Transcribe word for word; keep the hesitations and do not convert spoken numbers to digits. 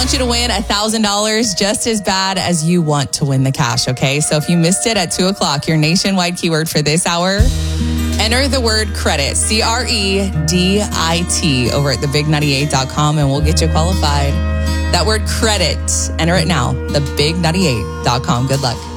want you to win one thousand dollars just as bad as you want to win the cash, okay? So if you missed it at two o'clock, your nationwide keyword for this hour, enter the word credit, C R E D I T, over at the big ninety-eight dot com, and we'll get you qualified. That word credit, enter it now, the big ninety-eight dot com. Good luck.